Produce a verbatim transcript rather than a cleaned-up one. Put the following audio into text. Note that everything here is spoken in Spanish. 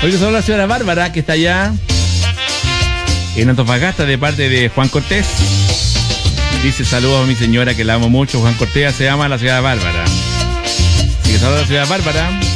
Oiga, saludos a la señora Bárbara, que está allá en Antofagasta, de parte de Juan Cortés. Dice: saludos a mi señora, que la amo mucho. Juan Cortés se llama la señora Bárbara. Así que saludos a la señora Bárbara.